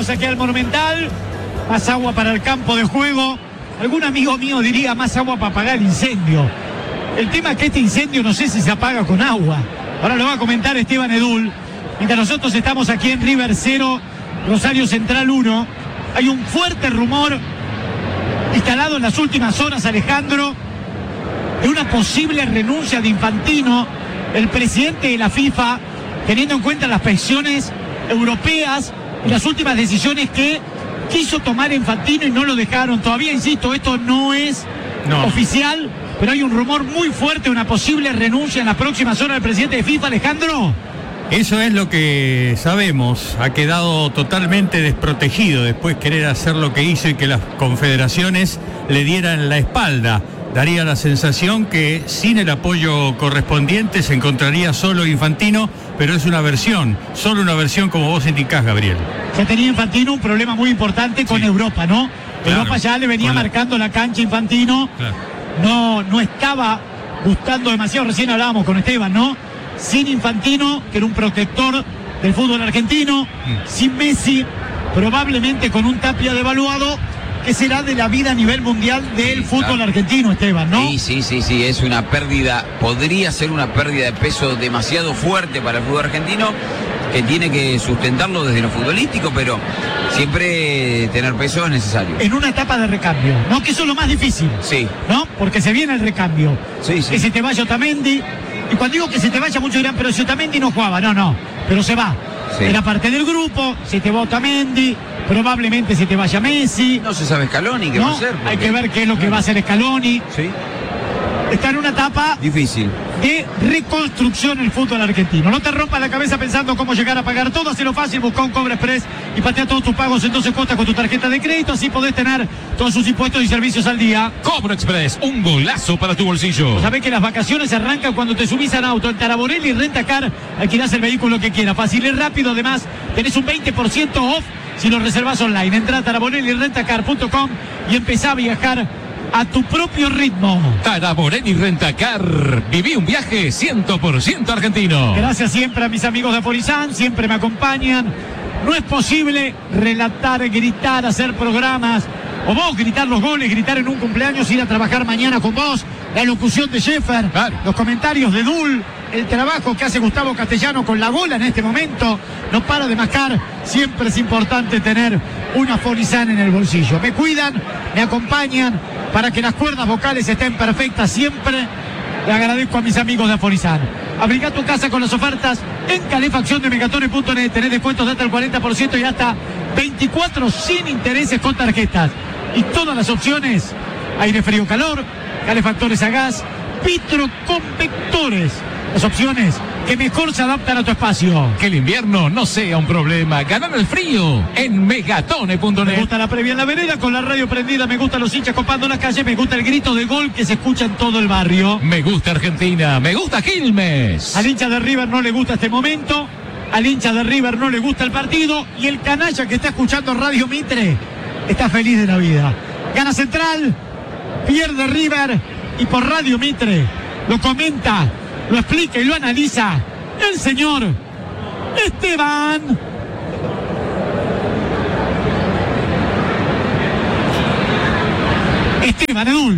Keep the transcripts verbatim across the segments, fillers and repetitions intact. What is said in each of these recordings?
Vamos aquí al Monumental. Más agua para el campo de juego. Algún amigo mío diría más agua para apagar el incendio. El tema es que este incendio no sé si se apaga con agua. Ahora lo va a comentar Esteban Edul. Mientras nosotros estamos aquí en River cero, Rosario Central uno. Hay un fuerte rumor instalado en las últimas horas, Alejandro, de una posible renuncia de Infantino, el presidente de la FIFA, teniendo en cuenta las presiones europeas y las últimas decisiones que quiso tomar Infantino y no lo dejaron. Todavía, insisto, esto no es no. oficial, pero hay un rumor muy fuerte de una posible renuncia en las próximas horas del presidente de FIFA, Alejandro. Eso es lo que sabemos. Ha quedado totalmente desprotegido después de querer hacer lo que hizo y que las confederaciones le dieran la espalda. Daría la sensación que sin el apoyo correspondiente se encontraría solo Infantino, pero es una versión, solo una versión como vos indicás, Gabriel. Ya tenía Infantino un problema muy importante con sí. Europa, ¿no? Claro, Europa ya le venía la... marcando la cancha Infantino. Claro. No, no estaba gustando demasiado. Recién hablábamos con Esteban, ¿no? Sin Infantino, que era un protector del fútbol argentino, mm. sin Messi, probablemente con un Tapia devaluado, que será de la vida a nivel mundial del sí, fútbol claro. argentino, Esteban, ¿no? Sí, sí, sí, sí, es una pérdida, podría ser una pérdida de peso demasiado fuerte para el fútbol argentino, que tiene que sustentarlo desde lo futbolístico, pero siempre tener peso es necesario. En una etapa de recambio, ¿no? Que eso es lo más difícil. Sí. ¿No? Porque se viene el recambio. Sí, sí. Que se te vaya Otamendi. Y cuando digo que se te vaya, muchos dirán, pero si Otamendi no jugaba. No, no, pero se va. Sí. Era parte del grupo, se te va Otamendi, probablemente se te vaya Messi. No se sabe Scaloni qué ¿no? va a hacer. Porque... Hay que ver qué es lo que va a hacer Scaloni. Sí. Está en una etapa difícil de reconstrucción el fútbol argentino. No te rompas la cabeza pensando cómo llegar a pagar todo. Hazlo fácil, busca un Cobra Express y patea todos tus pagos en doce cuotas con tu tarjeta de crédito. Así podés tener todos sus impuestos y servicios al día. Cobra Express, un golazo para tu bolsillo. Sabés que las vacaciones arrancan cuando te subís al auto. En Taraborelli Rentacar alquilás el vehículo que quieras. Fácil y rápido. Además, tenés un veinte por ciento off si lo reservás online. Entrá a taraborelli rentacar punto com y empezá a viajar a tu propio ritmo. Taraborelli Rentacar. Viví un viaje cien por ciento argentino. Gracias siempre a mis amigos de Aforizan, siempre me acompañan. No es posible relatar, gritar, hacer programas, o vos gritar los goles, gritar en un cumpleaños, ir a trabajar mañana con vos, la locución de Sheffer, claro. los comentarios de Dul, el trabajo que hace Gustavo Castellano con la bola en este momento, no para de mascar. Siempre es importante tener una Aforizan en el bolsillo. Me cuidan, me acompañan para que las cuerdas vocales estén perfectas siempre. Le agradezco a mis amigos de Aforizan. Abriga tu casa con las ofertas en calefacción de megatone punto net. Tenés descuentos de hasta el cuarenta por ciento y hasta veinticuatro sin intereses con tarjetas. Y todas las opciones: aire frío calor, calefactores a gas, vitroconvectores. Las opciones que mejor se adaptan a tu espacio. Que el invierno no sea un problema. Ganar el frío en megatone punto net. Me gusta la previa en la vereda con la radio prendida. Me gustan los hinchas copando las calles. Me gusta el grito de gol que se escucha en todo el barrio. Me gusta Argentina. Me gusta Quilmes. Al hincha de River no le gusta este momento. Al hincha de River no le gusta el partido. Y el canalla que está escuchando Radio Mitre está feliz de la vida. Gana Central, pierde River. Y por Radio Mitre lo comenta, lo explica y lo analiza el señor Esteban Esteban Edul.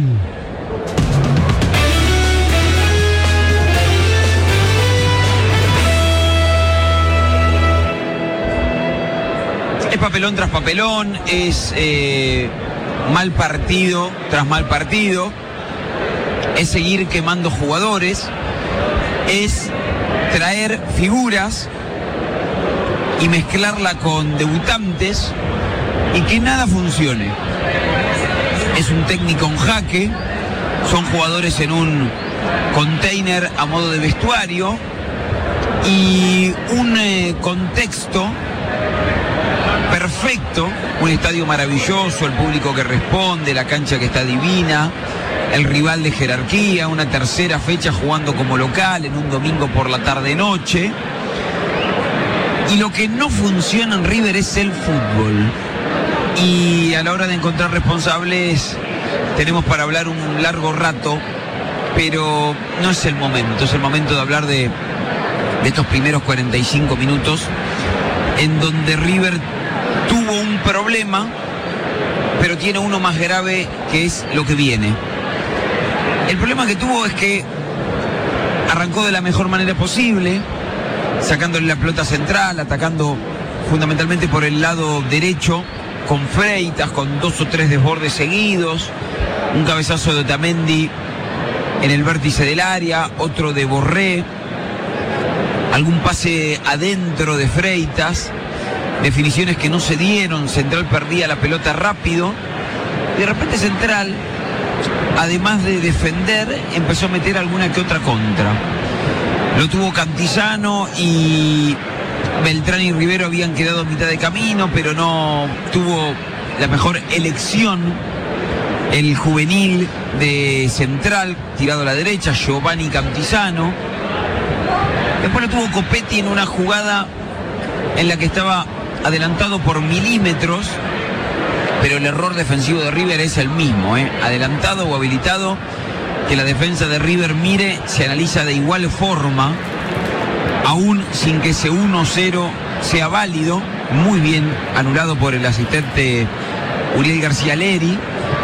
Es papelón tras papelón, es eh, mal partido tras mal partido, es seguir quemando jugadores, es traer figuras y mezclarla con debutantes y que nada funcione. Es un técnico en jaque, son jugadores en un container a modo de vestuario y un eh, contexto perfecto, un estadio maravilloso, el público que responde, la cancha que está divina, el rival de jerarquía, una tercera fecha jugando como local en un domingo por la tarde-noche. Y lo que no funciona en River es el fútbol. Y a la hora de encontrar responsables tenemos para hablar un largo rato, pero no es el momento, es el momento de hablar de, de estos primeros cuarenta y cinco minutos en donde River tuvo tuvo un problema, pero tiene uno más grave, que es lo que viene. El problema que tuvo es que arrancó de la mejor manera posible, sacándole la pelota central, atacando fundamentalmente por el lado derecho, con Freitas, con dos o tres desbordes seguidos, un cabezazo de Otamendi en el vértice del área, otro de Borré, algún pase adentro de Freitas, definiciones que no se dieron, Central perdía la pelota rápido, y de repente Central, además de defender, empezó a meter alguna que otra contra. Lo tuvo Cantizano y Beltrán y Rivero habían quedado a mitad de camino, pero no tuvo la mejor elección el juvenil de Central, tirado a la derecha, Giovanni Cantizano. Después lo tuvo Copetti en una jugada en la que estaba adelantado por milímetros, pero el error defensivo de River es el mismo, ¿eh? Adelantado o habilitado, que la defensa de River mire, se analiza de igual forma, aún sin que ese uno cero sea válido, muy bien anulado por el asistente Uriel García Leri.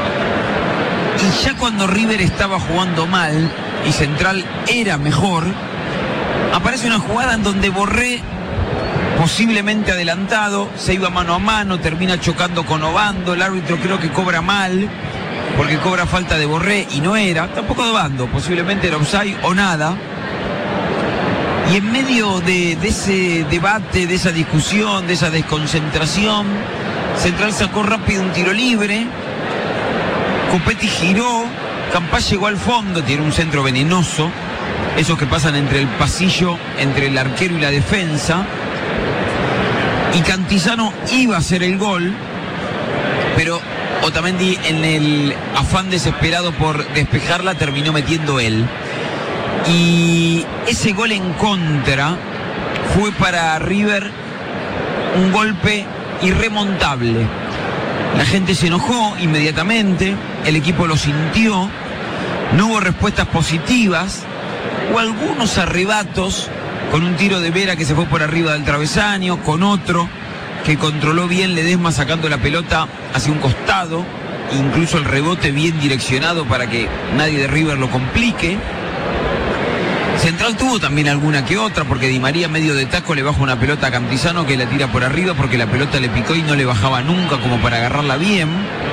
Y ya cuando River estaba jugando mal y Central era mejor, aparece una jugada en donde Borré, posiblemente adelantado, se iba mano a mano, termina chocando con Obando, el árbitro creo que cobra mal, porque cobra falta de Borré y no era, tampoco de Obando, posiblemente era offside o nada. Y en medio de, de ese debate, de esa discusión, de esa desconcentración, Central sacó rápido un tiro libre, Copetti giró, Campás llegó al fondo, tiene un centro venenoso, esos que pasan entre el pasillo, entre el arquero y la defensa, y Cantizano iba a hacer el gol, pero Otamendi, en el afán desesperado por despejarla, terminó metiendo él. Y ese gol en contra fue para River un golpe irremontable. La gente se enojó inmediatamente, el equipo lo sintió, no hubo respuestas positivas, o algunos arrebatos, con un tiro de Vera que se fue por arriba del travesaño, con otro que controló bien Ledesma sacando la pelota hacia un costado, incluso el rebote bien direccionado para que nadie de River lo complique. Central tuvo también alguna que otra, porque Di María medio de taco le baja una pelota a Cantizano que la tira por arriba porque la pelota le picó y no le bajaba nunca como para agarrarla bien.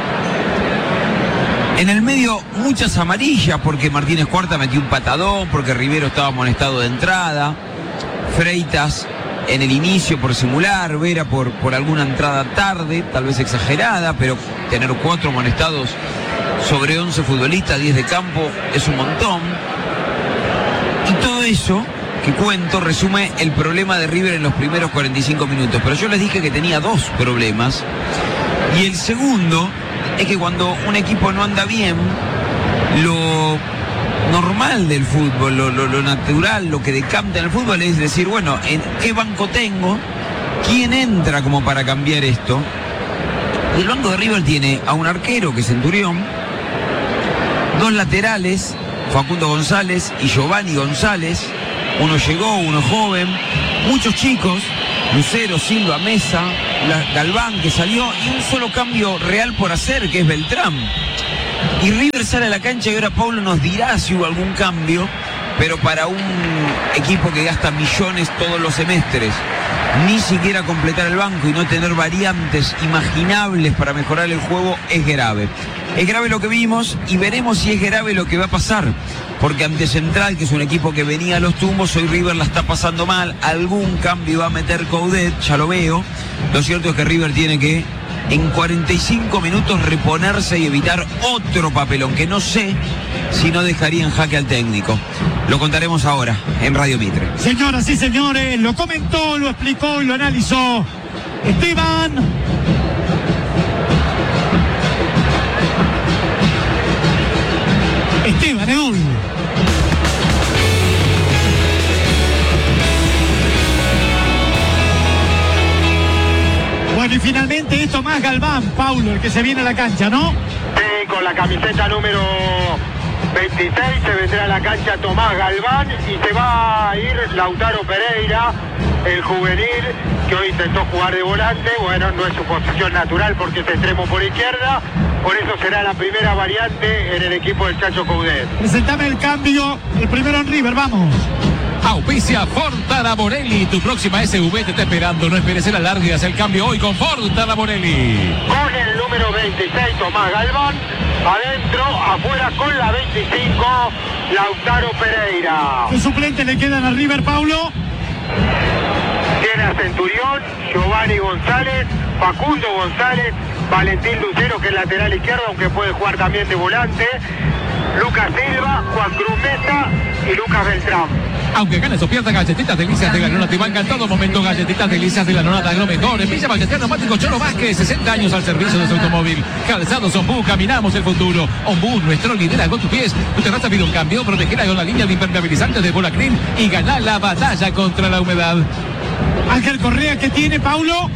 En el medio muchas amarillas, porque Martínez Cuarta metió un patadón, porque Rivero estaba amonestado de entrada, Freitas en el inicio por simular, Vera por, por alguna entrada tarde, tal vez exagerada, pero tener cuatro amonestados sobre once futbolistas, diez de campo, es un montón. Y todo eso que cuento resume el problema de River en los primeros cuarenta y cinco minutos. Pero yo les dije que tenía dos problemas. Y el segundo es que cuando un equipo no anda bien, lo normal del fútbol, lo, lo, lo natural, lo que decanta en el fútbol es decir, bueno, ¿en qué banco tengo? ¿Quién entra como para cambiar esto? Y el banco de River tiene a un arquero, que es Centurión, dos laterales, Facundo González y Giovanni González, uno llegó, uno joven, muchos chicos, Lucero, Silva, Mesa, Galván que salió, y un solo cambio real por hacer, que es Beltrán. Y River sale a la cancha y ahora Pablo nos dirá si hubo algún cambio, pero para un equipo que gasta millones todos los semestres, ni siquiera completar el banco y no tener variantes imaginables para mejorar el juego es grave. Es grave lo que vimos y veremos si es grave lo que va a pasar, porque ante Central, que es un equipo que venía a los tumbos, hoy River la está pasando mal, algún cambio va a meter Coudet, ya lo veo. Lo cierto es que River tiene que en cuarenta y cinco minutos reponerse y evitar otro papelón, que no sé si no dejaría en jaque al técnico. Lo contaremos ahora en Radio Mitre. Señoras y señores, lo comentó, lo explicó y lo analizó Esteban Esteban Eul. Bueno, y finalmente es Tomás Galván, Paulo, el que se viene a la cancha, ¿no? Sí, con la camiseta número veintiséis se vendrá a la cancha Tomás Galván y se va a ir Lautaro Pereira el juvenil, que hoy intentó jugar de volante. Bueno, no es su posición natural porque es extremo por izquierda. Por eso será la primera variante en el equipo del Chacho Coudet. Presentame el cambio, el primero en River, vamos. Auspicia Ford Taraborelli, tu próxima S U V te está esperando. No esperes el alargue, haz el cambio hoy con Ford Taraborelli. Con el número veintiséis, Tomás Galván. Adentro, afuera con la veinticinco, Lautaro Pereira. ¿Qué suplente le quedan a River, Paulo? Tiene a Centurión, Giovanni González, Facundo González, Valentín Lucero, que es lateral izquierdo, aunque puede jugar también de volante, Lucas Silva, Juan Cruz Mesa y Lucas Beltrán. Aunque ganes o pierdas, Galletitas Delicias de la Nona te bancan en todo momento. Galletitas Delicias de la Nona dan lo mejor. En Villa Ballester Neumático Cholo Vázquez, sesenta años al servicio de su automóvil. Calzados Ombú, caminamos el futuro. Ombú, nuestro liderazgo tus pies. Tu terraza pide un cambio, protegela con la línea de impermeabilizantes de Bolacrin y ganá la batalla contra la humedad. Ángel Correa, ¿qué tiene, Paulo?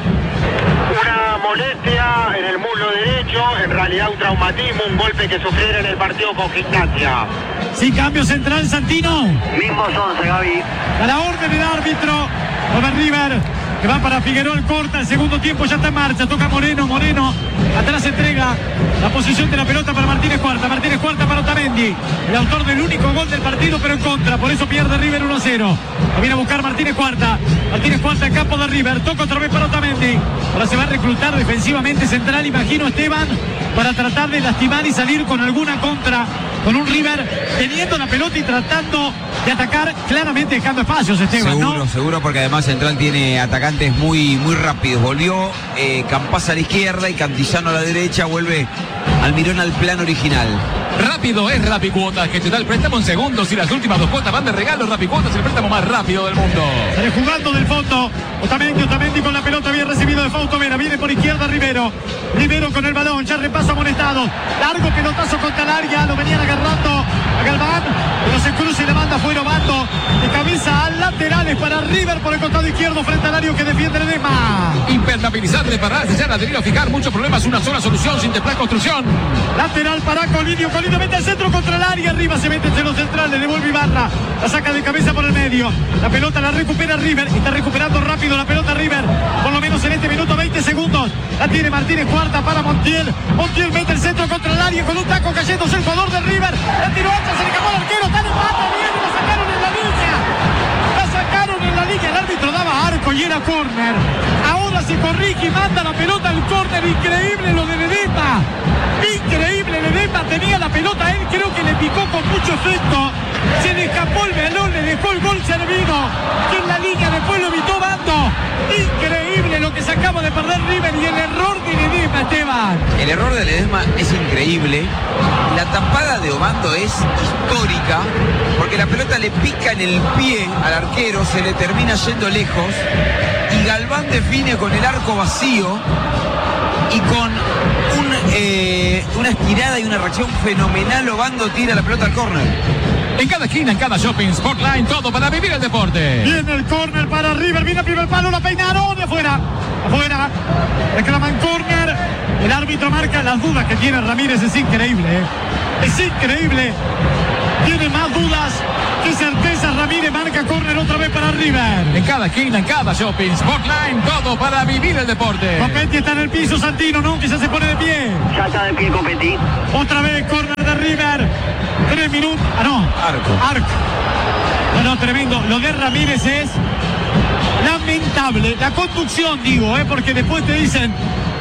Una molestia en el muslo derecho, en realidad un traumatismo, un golpe que sufriera en el partido con Gimnasia. Sin cambio central, Santino. Mismos once, Gaby. A la orden del árbitro. Over River, que va para Figueroa, corta, el segundo tiempo ya está en marcha, toca Moreno, Moreno, atrás entrega la posición de la pelota para Martínez Cuarta, Martínez Cuarta para Otamendi, el autor del único gol del partido, pero en contra, por eso pierde River uno a cero. Lo viene a buscar Martínez Cuarta, Martínez Cuarta en campo de River, toca otra vez para Otamendi, ahora se va a reclutar defensivamente central, imagino Esteban, para tratar de lastimar y salir con alguna contra, con un River teniendo la pelota y tratando de atacar, claramente dejando espacios, Esteban, seguro, ¿no? Seguro, porque además Central tiene atacantes muy, muy rápidos. Volvió eh, Campaz a la izquierda y Cantillano a la derecha, vuelve Almirón al plan original. Rápido es Rapicuotas, que te da el préstamo en segundos y las últimas dos cuotas van de regalo. Rapicuotas, el préstamo más rápido del mundo. Sale jugando del fondo. Otamendi, Otamendi con la pelota bien recibido de Fausto Vera. Viene por izquierda Rivero. Rivero con el balón, ya repasa amonestado. Largo pelotazo contra el área. Lo venían agarrando a Galván. Pero se cruza y le manda fuera Obando. De cabeza al laterales para River por el costado izquierdo frente al área que defiende el Edema. Impermeabilizar, reparar, sellar, adherir o fijar. Muchos problemas, una sola solución. Sinteplas Construcción. Lateral para Colidio. Colidio mete el centro contra el área. Arriba se mete entre los centrales. Devuelve Ibarra. La saca de cabeza por el medio. La pelota la recupera River. Está recuperando rápido la pelota River. Por lo menos en este minuto veinte segundos. La tiene Martínez Cuarta para Montiel. Montiel mete el centro contra el área con un taco cayéndose el jugador de River. La tiró ancha, se le escapó al arquero. Está en empate bien y la sacaron en la línea. La sacaron en la línea. El árbitro daba arco y era córner. Ahora se corrige y manda la pelota al córner. Increíble lo de Ledesma. Increíble, Ledesma tenía la pelota, él creo que le picó con mucho efecto, se le escapó el balón, le dejó el gol servido, que en la línea después lo evitó Bando. Increíble lo que se acaba de perder River y el error de Ledesma, Esteban. El error de Ledesma es increíble, la tapada de Obando es histórica, porque la pelota le pica en el pie al arquero, se le termina yendo lejos, y Galván define con el arco vacío, y con un, eh, una estirada y una reacción fenomenal, Obando tira la pelota al córner. En cada esquina, en cada shopping, Sportline, todo para vivir el deporte. Viene el córner para River, viene el primer palo, la peinaron de afuera. Afuera, reclaman córner. El árbitro marca las dudas que tiene Ramírez, es increíble, ¿eh? Es increíble. Tiene más dudas que certeza. Ramírez marca córner otra vez para River. En cada esquina, en cada shopping, Sportline, todo para vivir el deporte. Copetti está en el piso, Santino, ¿no? Quizás se pone de pie. Ya está de pie Copetti. Otra vez córner de River. Tres minutos. Ah, no. Arco. Arco. No, no, tremendo. Lo de Ramírez es lamentable. La conducción, digo, ¿eh? Porque después te dicen,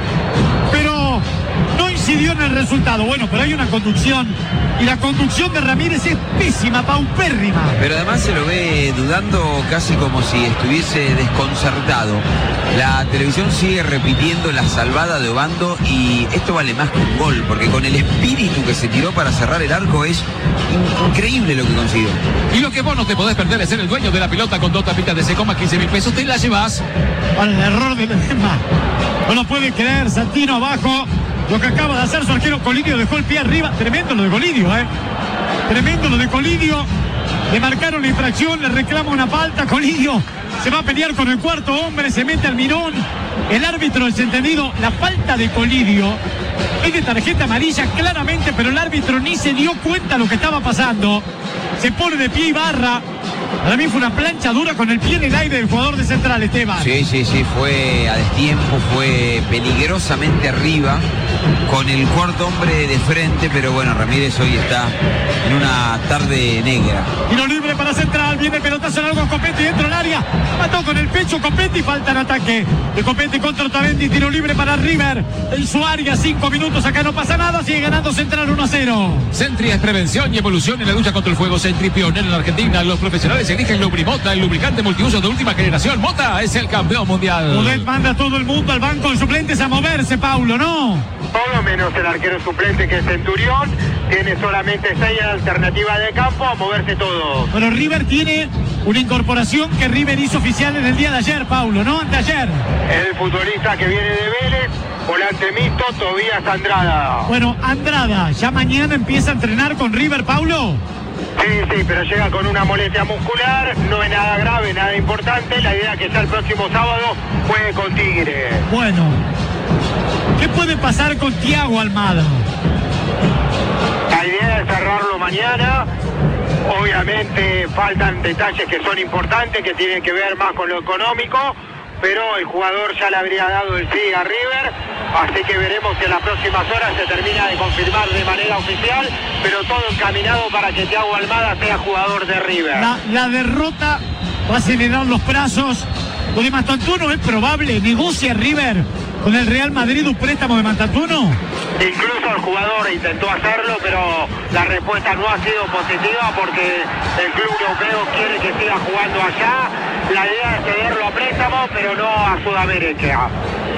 pero no incidió en el resultado. Bueno, pero hay una conducción. Y la conducción de Ramírez es pésima, paupérrima. Pero además se lo ve dudando casi como si estuviese desconcertado. La televisión sigue repitiendo la salvada de Obando y esto vale más que un gol, porque con el espíritu que se tiró para cerrar el arco es in- increíble lo que consiguió. Y lo que vos no te podés perder es ser el dueño de la pelota con dos tapitas de seco más quince mil pesos, te la llevas. Bueno, el error de Ledesma. No lo puede creer, Santino abajo. Lo que acaba de hacer su arquero. Colidio dejó el pie arriba. Tremendo lo de Colidio, ¿eh? Tremendo lo de Colidio. Le marcaron la infracción, le reclama una falta. Colidio se va a pelear con el cuarto hombre, se mete al mirón. El árbitro desentendido. La falta de Colidio es de tarjeta amarilla claramente, pero el árbitro ni se dio cuenta de lo que estaba pasando. Se pone de pie Ibarra. Para mí fue una plancha dura con el pie en el aire del jugador de Central, Esteban. Sí, sí, sí, fue a destiempo, fue peligrosamente arriba, con el cuarto hombre de frente, pero bueno, Ramírez hoy está en una tarde negra. Tiro libre para Central, viene pelotazo largo Copetti dentro del área, mató con el pecho Copetti, falta en ataque de Copetti contra Otamendi, tiro libre para River en su área, cinco minutos, acá no pasa nada, sigue ganando Central uno a cero. Sentry es prevención y evolución en la lucha contra el fuego. Sentry, pionero en Argentina. Los profesionales eligen Lubrimota, el lubricante multiuso de última generación. Mota es el campeón mundial. Podet manda a todo el mundo al banco de suplentes a moverse, Paulo, ¿no? Todo menos el arquero suplente, que es Centurión. Tiene solamente seis alternativas de campo, a moverse todo. Pero River tiene una incorporación que River hizo oficial en el día de ayer, Paulo, ¿no? Anteayer. El futbolista que viene de Vélez, volante mixto, Tobías Andrada. Bueno, Andrada, ¿ya mañana empieza a entrenar con River, Paulo? Sí, sí, pero llega con una molestia muscular, no es nada grave, nada importante. La idea es que ya el próximo sábado juegue con Tigre. Bueno, ¿qué puede pasar con Thiago Almada? La idea es cerrarlo mañana. Obviamente faltan detalles que son importantes, que tienen que ver más con lo económico, pero el jugador ya le habría dado el sí a River, así que veremos si en las próximas horas se termina de confirmar de manera oficial, pero todo encaminado para que Thiago Almada sea jugador de River. La, la derrota va a acelerar los plazos. Lo de Mastantuono es probable, negocia River con el Real Madrid un préstamo de Mastantuono. Incluso el jugador intentó hacerlo, pero la respuesta no ha sido positiva porque el club europeo quiere que siga jugando allá. La idea es cederlo a préstamo, pero no a Sudamérica.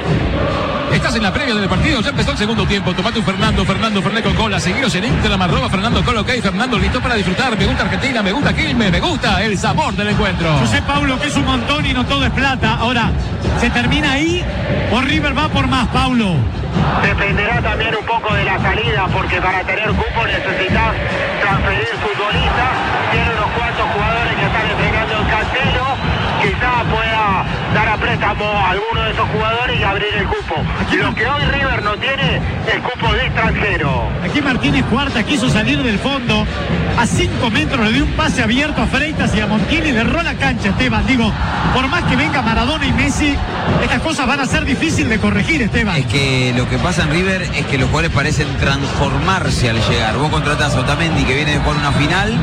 Estás en la previa del partido, ya empezó el segundo tiempo. Tomate un Fernando, Fernando Fernet con cola. Seguiros en Instagram, arroba Fernando Colo, ok. Fernando listo para disfrutar. Me gusta Argentina, me gusta Quilmes, me gusta el sabor del encuentro. Yo sé, Paulo, que es un montón y no todo es plata. Ahora, ¿se termina ahí o River va por más, Paulo? Dependerá también un poco de la salida, porque para tener cupo necesitas transferir futbolistas. Tiene unos cuantos jugadores que están entrenando en Cantero. Quizá pueda dar a préstamo a alguno de esos jugadores y abrir el cupo. Lo que hoy River no tiene es cupo de extranjero. Aquí Martínez Cuarta quiso salir del fondo. A cinco metros le dio un pase abierto a Freitas y a Montiel y le erró la cancha, Esteban. Digo, por más que venga Maradona y Messi, estas cosas van a ser difíciles de corregir, Esteban. Es que lo que pasa en River es que los jugadores parecen transformarse al llegar. Vos contratás a Otamendi, que viene de jugar una final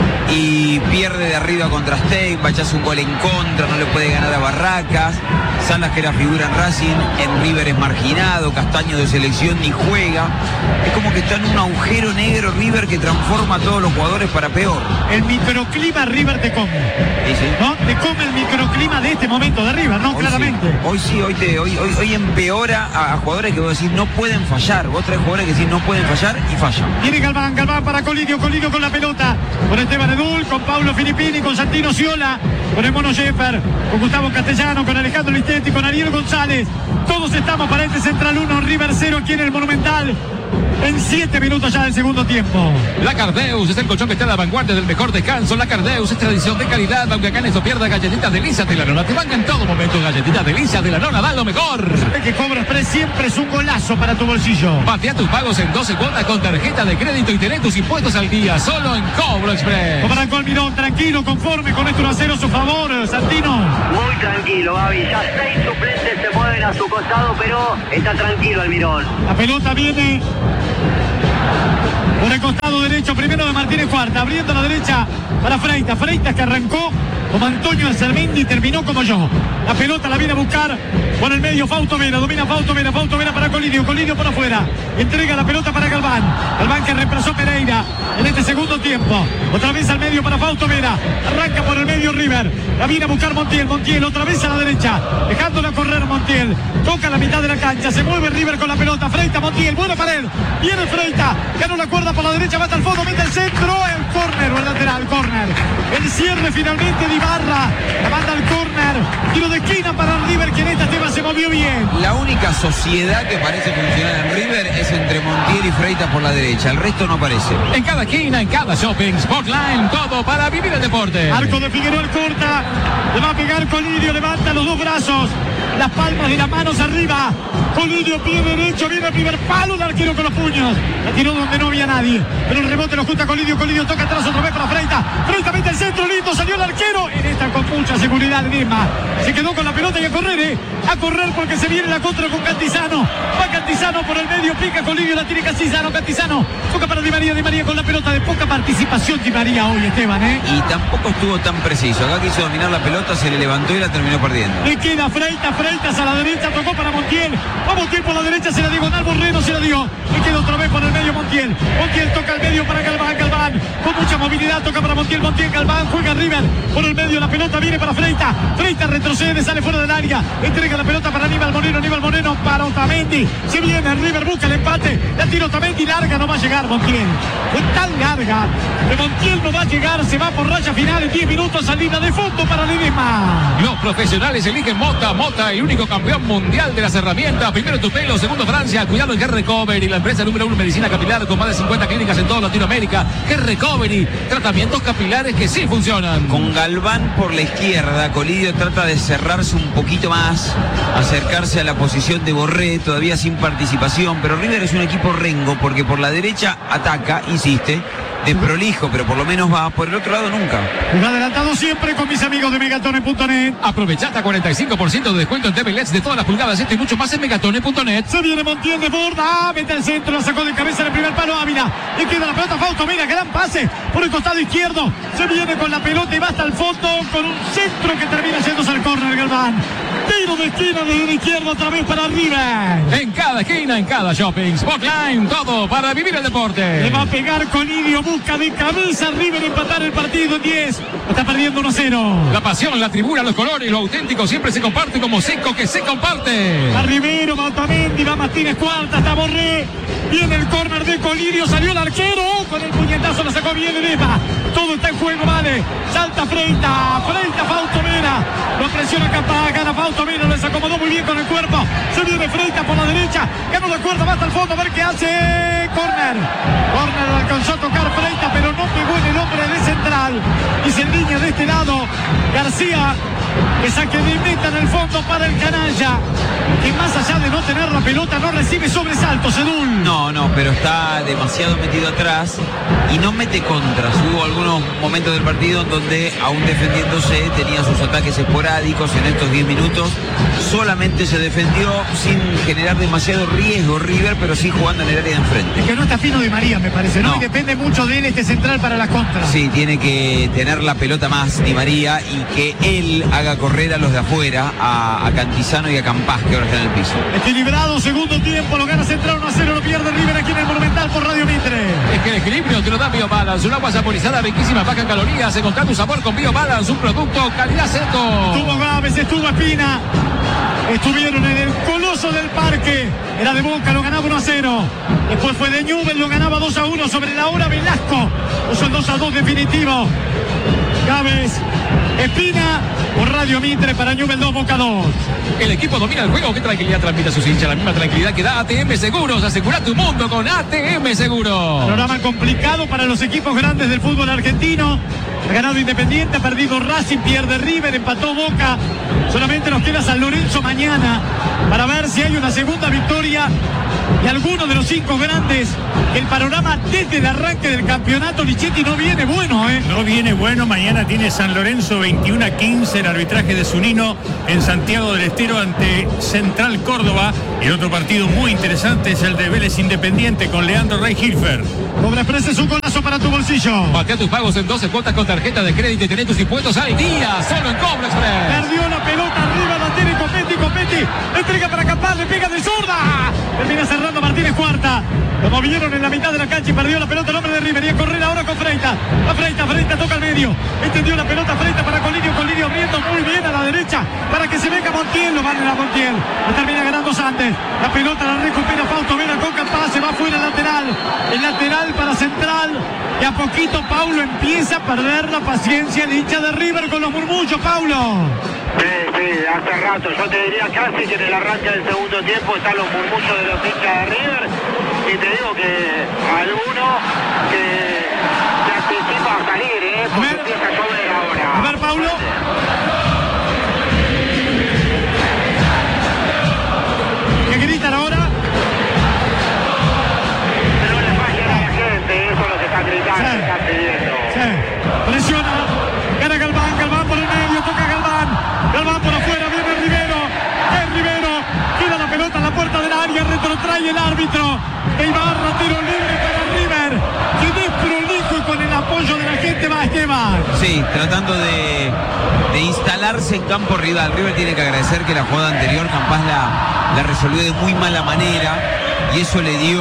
y pierde de arriba contra Stein, bachás un gol en contra, no le puede ganar a Barracas. Salas, que era figura en Racing, en River es marginado. Castaño de selección ni juega. Es como que está en un agujero negro River que transforma a todos los jugadores para peor. El microclima River te come. ¿Sí, sí? ¿No? Te come el microclima de este momento de River, ¿no? Hoy Claramente. Sí. Hoy sí, hoy, te, hoy, hoy, hoy empeora a, a jugadores que vos decís no pueden fallar. Vos traes jugadores que decís no pueden fallar y fallan. Tiene Galván, Galván para Colidio, Colidio con la pelota. Con Esteban Edul, con Paulo Filippini, con Santino Ciola, con el Mono Jeffer, con Gustavo Castellano, con Alejandro Listetti, con Ariel González. Todos estamos para este Central uno, River cero aquí en el Monumental. En siete minutos ya del segundo tiempo. La Cardeus es el colchón que está a la vanguardia del mejor descanso. La Cardeus es tradición de calidad, aunque acá en eso pierda. Galletitas Delicias de la Nona te van en todo momento. Galletitas Delicias de la Nona, dan lo mejor. El que Cobra Express siempre es un golazo para tu bolsillo. Patea tus pagos en doce cuotas con tarjeta de crédito y tenés tus impuestos al día, solo en Cobra Express. Arrancó Almirón, tranquilo, conforme con esto uno a cero a su favor, Santino. Muy tranquilo, Gaby. Ya seis suplentes se mueven a su costado, pero está tranquilo Almirón. La pelota viene por el costado derecho, primero de Martínez Cuarta, abriendo a la derecha para Freitas. Freitas que arrancó como Antonio Cermendi y terminó como yo. La pelota la viene a buscar por el medio Fausto Vera, domina Fausto Vera, Fausto Vera para Colidio, Colidio por afuera, entrega la pelota para Galván, Galván que reemplazó Pereira en este segundo tiempo, otra vez al medio para Fausto Vera, arranca por el medio River, la viene a buscar Montiel, Montiel otra vez a la derecha, dejándola correr Montiel, toca la mitad de la cancha, se mueve River con la pelota, Freitas, Montiel, buena pared, viene Freitas, ganó la cuerda por la derecha, va hasta el fondo, mete el centro, el córner o el lateral, córner, el cierre finalmente de Ibarra, la manda al córner, tiro de esquina para River, que en esta tema se movió bien. La única sociedad que parece funcionar en River es entre Montiel y Freitas por la derecha, el resto no aparece. En cada esquina, en cada shopping, Sportline, todo para vivir el deporte. Arco de Figueroa corta, le va a pegar Colidio, levanta los dos brazos, las palmas de las manos arriba. Colidio, pie derecho, viene el primer palo, el arquero con los puños. La tiró donde no había nadie. Pero el rebote lo junta Colidio, Colidio toca atrás otra vez para Freita. Freita mete el centro, lindo, salió el arquero. En esta con mucha seguridad Ledesma. Se quedó con la pelota y a correr, ¿eh? A correr porque se viene la contra con Cantizano. Va Cantizano por el medio, pica Colidio, la tiene Cantizano, Cantizano. Toca para Di María, Di María con la pelota, de poca participación Di María hoy, Esteban, ¿eh? Y tampoco estuvo tan preciso. Acá quiso dominar la pelota, se le levantó y la terminó perdiendo. Le queda Freitas, Freitas a la derecha, tocó para Montiel. Va Montiel por la derecha, se la diagonal, Borrero se la dio. Le queda otra vez por el medio Montiel. Montiel toca al medio para Galván, Galván. Con mucha movilidad, toca para Montiel, Montiel, Galván. Juega River por el medio, la pelota viene para Freitas. Freitas retrocede, sale fuera del área. Entrega la pelota para Aníbal Moreno, Aníbal Moreno para Otamendi. Se viene River, busca el empate. La tira Otamendi, larga, no va a llegar Montiel. Fue tan larga que Montiel no va a llegar, se va por raya final en diez minutos, salida de fondo para Ledesma. Los profesionales eligen Mota, Mota, el único campeón mundial de las herramientas. Primero tu pelo, segundo Francia. Cuidado en Hair Recovery, la empresa número uno en medicina capilar con más de cincuenta clínicas en toda Latinoamérica. Hair Recovery, tratamientos capilares que sí funcionan. Con Galván por la izquierda, Colidio trata de cerrarse un poquito más, acercarse a la posición de Borré, todavía sin participación, pero River es un equipo rengo porque por la derecha ataca, insiste, desprolijo, pero por lo menos va, por el otro lado nunca. Un adelantado siempre con mis amigos de Megatone punto net. Aprovecha hasta cuarenta y cinco por ciento de descuento en T V L E Ds de todas las pulgadas, esto y mucho más en Megatone punto net. Se viene Montiel de borda, ah, mete al centro, la sacó de cabeza en el primer palo Ávila. Le queda la pelota a Fausto, mira, gran pase por el costado izquierdo. Se viene con la pelota y va hasta el fondo con un centro que termina yéndose al córner, Galván. Tiro de esquina desde la izquierda otra vez para River. En cada esquina, en cada shopping, Spotline, todo para vivir el deporte. Le va a pegar Colidio, busca de cabeza River empatar el partido en diez. Está perdiendo uno a cero. La pasión, la tribuna, los colores, lo auténtico siempre se comparte como seco que se comparte. Va Rivero, va Otamendi, va Martínez Cuarta, está Borré. Viene el córner de Colidio, salió el arquero. Con el puñetazo la sacó bien Ledesma. Todo está en juego, vale. Salta Freita, Freita, Fausto Mena. Lo presiona Capá, gana Fausto Mena, les acomodó muy bien con el cuerpo. Se viene Freita por la derecha, ganó la cuerda, va hasta el fondo, a ver qué hace. Córner. Córner, alcanzó a tocar Freita, pero no pegó en el hombre de central. Y se línea de este lado García, que saque de meta en el fondo para el canalla, que más allá de no tener la pelota no recibe sobresaltos, Edul. No, no, pero está demasiado metido atrás y no mete contras. Hubo algunos momentos del partido en donde, aún defendiéndose, tenía sus ataques esporádicos. En estos diez minutos solamente se defendió sin generar demasiado riesgo River, pero sí jugando en el área de enfrente. Es que no está fino Di María, me parece, ¿no? No. Y depende mucho de él este central para las contras. Sí, tiene que tener la pelota más Di María y que él haga correr a los de afuera, a, a Cantizano y a Campás, que ahora están en el piso. Equilibrado, segundo tiempo, lo gana Central uno a cero, lo pierde River aquí en el Monumental por Radio Mitre. Es que el equilibrio te lo da BioBalance, un agua saborizada riquísima, baja en calorías. Encontrar tu sabor con BioBalance, un producto calidad seco. Estuvo Gávez, estuvo Espina. Estuvieron en el Coloso del Parque. Era de Boca, lo ganaba uno a cero. Después fue de Newell, lo ganaba dos a uno sobre la hora Velasco. Puso el dos a dos definitivo. Gávez, Espina por Radio Mitre para Newell dos, Boca dos. El equipo domina el juego. ¿Qué tranquilidad transmite a sus hinchas? La misma tranquilidad que da A T M Seguros. Asegura tu mundo con A T M Seguros. Programa complicado para los equipos grandes del fútbol argentino. Ha ganado Independiente, ha perdido Racing, pierde River, empató Boca. Solamente nos queda San Lorenzo mañana para ver si hay una segunda victoria de alguno de los cinco grandes. El panorama desde el arranque del campeonato, Lichetti, no viene bueno, ¿eh? No viene bueno. Mañana tiene San Lorenzo veintiuno a quince el arbitraje de Zunino en Santiago del Estero ante Central Córdoba. Y el otro partido muy interesante es el de Vélez Independiente con Leandro Rey Hilfer. Cobra Express es un golazo para tu bolsillo. Batea tus pagos en doce cuotas con tarjeta de crédito y tenés tus impuestos al día. Solo en Cobra Express. Perdió la pelota arriba, la tiene Copetti, Copetti. Entrega para Capaz, le pega de zurda. Termina cerrando Martínez Cuarta. Lo movieron en la mitad de la cancha y perdió la pelota el hombre de River. Y a correr ahora con Freita. A Freita, Freita toca al medio. Entendió la pelota Freita para Colidio. Colidio abriendo muy bien a la derecha para que se venga Montiel. Lo van a Montiel. Y termina ganando Santos. La pelota la recupera Fausto Mena con Capaz. Se va fuera el lateral. El lateral para Central. Y a poquito Paulo empieza a perder la paciencia. El hincha de River con los murmullos, Paulo. Sí, sí, hace rato. Yo te diría casi que en el arranque del segundo tiempo están los murmullos de los hinchas de River. Y te digo que alguno que se anticipa a salir, ¿eh? Porque ver. empieza a llover ahora. A ver, Paulo. Cae el árbitro. De Ibarra, tiro libre para River. Que desprolijo y con el apoyo de la gente va Esteban. Sí, tratando de, de instalarse en campo rival. River tiene que agradecer que la jugada anterior Campás la, la resolvió de muy mala manera y eso le dio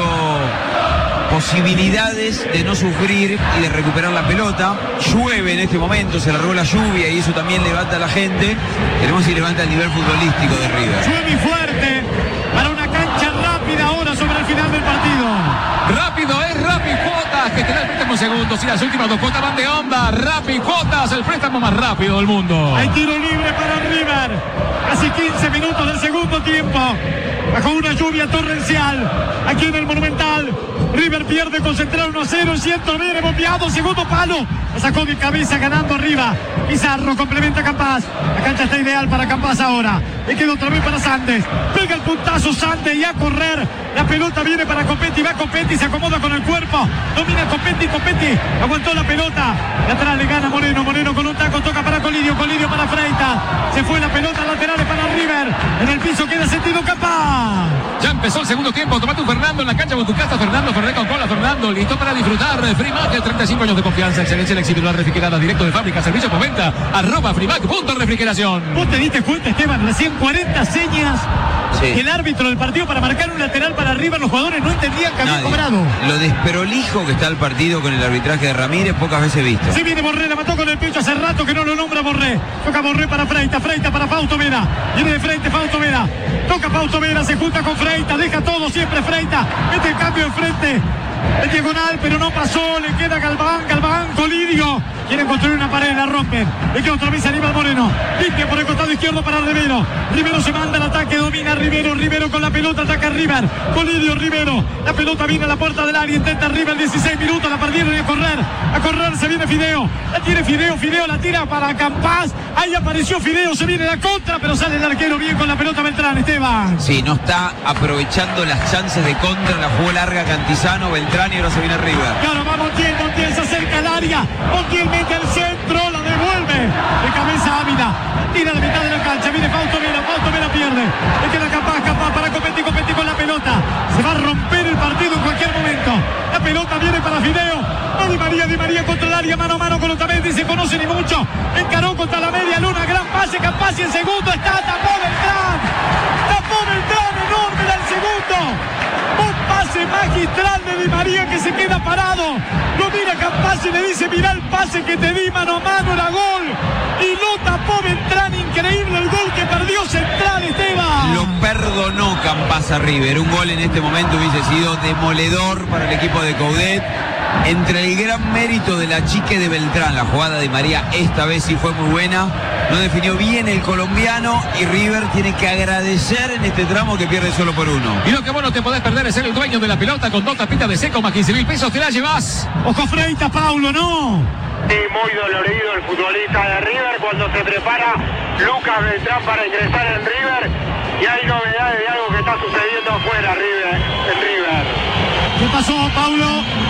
posibilidades de no sufrir y de recuperar la pelota. Llueve en este momento, se largó la lluvia y eso también levanta a la gente. Queremos si levanta el nivel futbolístico de River. Llueve y fuerte para una cancha rápida ahora sobre el final del partido. Rápido es Rappi Cuotas, que te da el préstamo segundos y las últimas dos cuotas van de onda. Rappi Cuotas, el préstamo más rápido del mundo. Hay tiro libre para River. Casi quince minutos del segundo tiempo. Bajo una lluvia torrencial. Aquí en el Monumental. River pierde concentrado uno a cero. El centro viene bombeado. Segundo palo. La sacó de cabeza ganando arriba. Pizarro complementa a Campás. La cancha está ideal para Campás ahora. Le queda otra vez para Sandes. Pega el puntazo Sandes y a correr. La pelota viene para Copetti. Va Copetti. Se acomoda con el cuerpo. Domina Copetti. Copetti aguantó la pelota. Lateral le gana Moreno. Moreno con un taco. Toca para Colidio. Colidio para Freitas. Se fue la pelota. Laterales para River. En el piso queda sentido Campás. Ya empezó el segundo tiempo. Tomate un Fernando en la cancha con tu casa. Fernando Ferrer con cola. Fernando listo para disfrutar. Freemac, treinta y cinco años de confianza, excelencia en exhibidor refrigerada directo de fábrica, servicio por venta. Arroba Freemac, punto refrigeración. ¿Vos te diste cuenta, Esteban? Recién cuarenta señas. Sí. El árbitro del partido para marcar un lateral para River, los jugadores no entendían que había cobrado. Lo desprolijo que está el partido con el arbitraje de Ramírez, pocas veces visto. Se viene Borré, la mató con el pecho hace rato que no lo nombra Borré. Toca Borré para Freitas, Freitas para Fausto Vera. Viene de frente Fausto Vera. Toca Fausto Vera, se junta con Freitas, deja todo siempre Freitas. Mete el cambio de frente. El diagonal, pero no pasó. Le queda Galván, Galván, Colidio. Quieren construir una pared, la rompen. Le queda otra vez Aníbal Moreno. Limpia por el costado izquierdo para Rivero. Rivero se manda al ataque, domina Rivero. Rivero con la pelota, ataca River. Colidio, Rivero. La pelota viene a la puerta del área. Intenta River, dieciséis minutos. La perdieron y a correr. A correr se viene Fideo. La tiene Fideo, Fideo la tira para Campás. Ahí apareció Fideo, se viene la contra, pero sale el arquero bien con la pelota Beltrán, Esteban. Sí, no está aprovechando las chances de contra. La jugó larga Cantizano, Beltrán y ahora se viene River. Claro, va Montiel, Montiel se acerca al área. Montiel mete al centro, la devuelve. De cabeza Ávila. Tira a la mitad de la cancha. Viene Fausto Vera, Fausto Vera pierde. Le queda Campás, Campás para Copetti, Copetti con la pelota. Se va a romper el partido en cualquier momento. La pelota viene para Fideo. No, Di María, Di María contra el área, mano a mano con Otamendi, se conoce ni mucho. Encaró contra la media luna, gran pase, Campás y el segundo está, tapó Beltrán. Tapó Beltrán, enorme del segundo. Un pase magistral de Di María que se queda parado. Lo mira Campás y le dice, mirá el pase que te di mano a mano, era gol. Y lo tapó Beltrán, increíble el gol que perdió Central, Esteban. Lo perdonó Campás a River. Un gol en este momento hubiese sido demoledor para el equipo de Coudet. Entre el gran mérito de la chique de Beltrán, la jugada de María esta vez sí fue muy buena. No definió bien el colombiano y River tiene que agradecer en este tramo que pierde solo por uno. Y lo que vos no te podés perder es ser el dueño de la pelota con dos tapitas de seco más quince mil pesos. Te la llevas. Ojo Freitas, Paulo, no. Sí, muy dolorido el futbolista de River cuando se prepara Lucas Beltrán para ingresar en River. Y hay novedades de algo que está sucediendo afuera River, en River. ¿Qué pasó, Paulo?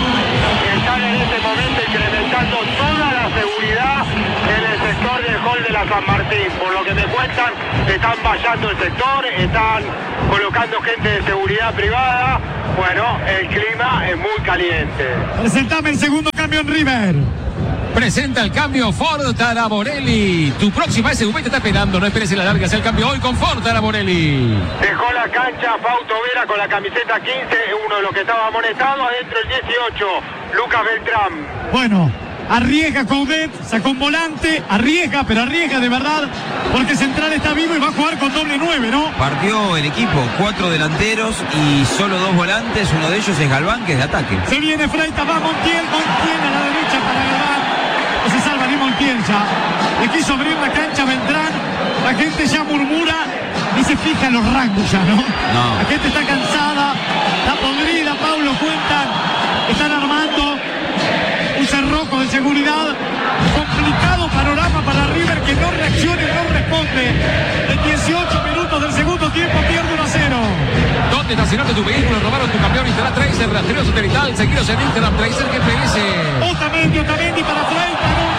Están en este momento incrementando toda la seguridad en el sector del hall de la San Martín. Por lo que me cuentan, están vallando el sector, están colocando gente de seguridad privada. Bueno, el clima es muy caliente. Presentame el segundo cambio en River. Presenta el cambio Ford Taraborelli. Tu próxima S U V te está esperando. No esperes en la larga. Hace el cambio hoy con Ford Taraborelli. Dejó la cancha Fausto Vera con la camiseta quince, uno de los que estaba amonestado. Adentro el dieciocho, Lucas Beltrán. Bueno, arriesga Coudet, sacó un volante, arriesga, pero arriesga de verdad, porque Central está vivo y va a jugar con doble nueve, ¿no? Partió el equipo, cuatro delanteros y solo dos volantes. Uno de ellos es Galván, que es de ataque. Se viene Freitas, va Montiel, Montiel a la derecha para Galván. No se salva ni Montiel ya. Le quiso abrir la cancha a Beltrán. La gente ya murmura y se fija en los rangos ya, ¿no? No. La gente está cansada, está podrida, Paulo, cuentan. Están armando un cerrojo de seguridad. Complicado panorama para River, que no reacciona y no responde. En dieciocho minutos del segundo tiempo pierde uno a cero. ¿Dónde estacionaste tu vehículo? Robaron tu camión. Instala Tracer, rastreo satelital. Seguiros en Instagram, Tracer G P S. Otamendi, Otamendi para Freitas, Onsay.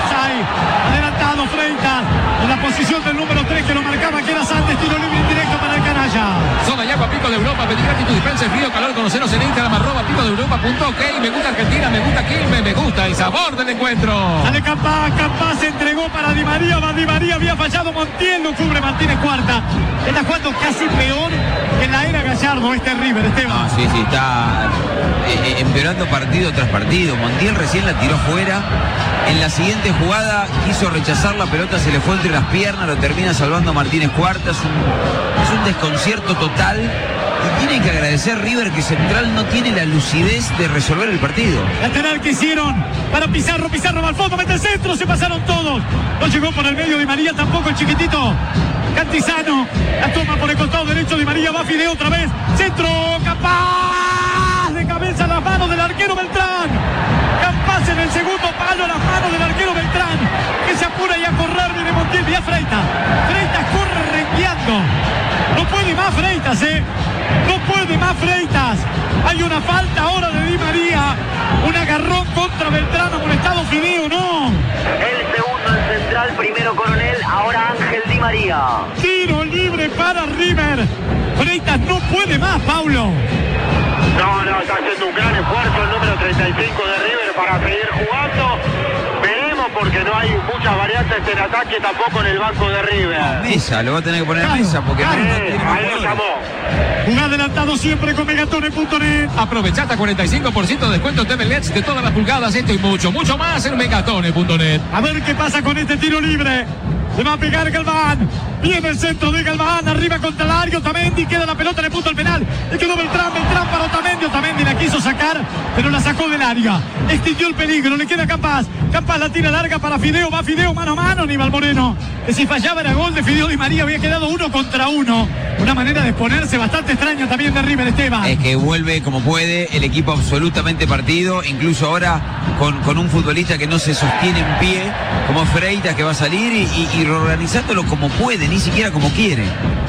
Adelantado Freitas en la posición del número tres que lo marcaba, que era Santos. Tiro libre indirecto para el canalla. Zona y agua, Pico de Europa. Pedir gratitud, dispensa, frío, calor. Conoceros en Instagram, arroba pico de europa punto ok. Me gusta Argentina, me gusta Quilmes, me gusta el sabor del encuentro. Sale Campás, Campás se entregó para Di María. Va Di María, había fallado Montiel, lo cubre Martínez Cuarta. Está jugando casi peor que en la era Gallardo este River, Esteban. No, sí, sí, está eh, empeorando partido tras partido. Montiel recién la tiró fuera. En la siguiente jugada quiso rechazar la pelota, se le fue entre las piernas, lo termina salvando Martínez Cuarta. Es un, es un desconcierto total. Y tiene que agradecer River que Central no tiene la lucidez de resolver el partido. Lateral que hicieron para Pizarro, Pizarro va al fondo, mete el centro, se pasaron todos. No llegó por el medio Di María, tampoco el chiquitito Cantizano. La toma por el costado derecho, Di María va Fideo otra vez. Centro, capaz de cabeza a las manos del arquero Beltrán. Capaz en el segundo palo a las manos del arquero Beltrán, que se apura y a correr viene Montiel, y a Freitas. Freitas corre rengueando. No puede más Freitas, eh. No puede más Freitas. Hay una falta ahora de Di María. Un agarrón contra Beltrán, amonestado Fideo, no. El segundo en Central, primero Coronel, ahora Ángel Di María. Tiro libre para River. Freitas no puede más, Paulo. No, no, está haciendo un gran esfuerzo el número treinta y cinco de River para seguir jugando. Veremos porque no hay muchas variantes en ataque tampoco en el banco de River. No, Mesa, lo va a tener que poner a Claro, Mesa porque claro. no Sí, tiene más ahí lo jugadores. llamó. Un adelantado siempre con megatone punto net. Aprovecha hasta cuarenta y cinco por ciento de descuento en T V L E Ds de todas las pulgadas. Esto y mucho, mucho más en megatone punto net. A ver qué pasa con este tiro libre. Se va a pegar Galván. Viene el centro de Galván. Arriba contra el área. Otamendi. Queda la pelota en el punto del penal. Le quedó Beltrán. Beltrán para Otamendi. Otamendi la quiso sacar, pero la sacó del área. Extinguió el peligro. Le queda Campás. Campás la tira larga para Fideo. Va Fideo mano a mano. Aníbal Moreno. Que si fallaba era gol de Fideo Di María. Había quedado uno contra uno. Una manera de exponerse bastante extraña también de River, Esteban. Es que vuelve como puede, el equipo absolutamente partido, incluso ahora con, con un futbolista que no se sostiene en pie, como Freitas, que va a salir y, y, y reorganizándolo como puede, ni siquiera como quiere.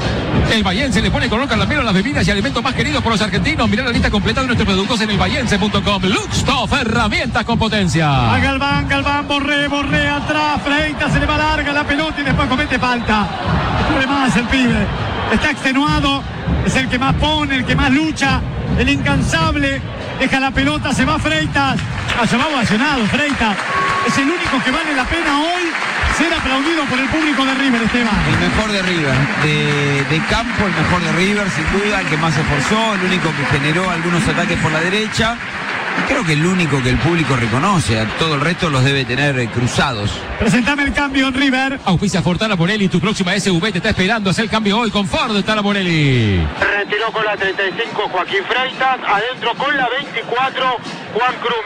El Bahiense le pone color caramelo a las bebidas y alimentos más queridos por los argentinos. Mirá la lista completa de nuestros productos en el bahiense punto com. Luxtoff, herramientas con potencia. A Galván, Galván, Borré, Borré atrás, Freitas, se le va larga la pelota y después comete falta. Puede más el pibe. Está extenuado, es el que más pone, el que más lucha, el incansable. Deja la pelota, se va Freitas. Ah, se va ovacionado Freitas. Es el único que vale la pena hoy ser aplaudido por el público de River, Esteban. El mejor de River, de, de campo, el mejor de River, sin duda, el que más se esforzó, el único que generó algunos ataques por la derecha. Creo que el único que el público reconoce, a todo el resto los debe tener eh, cruzados. Presentame el cambio en River. Auspicia Ford Tala Morelli, tu próxima S U V te está esperando. Haz el cambio hoy con Ford Tala Morelli. Retiró con la treinta y cinco Joaquín Freitas, adentro con la veinticuatro Juan Cruz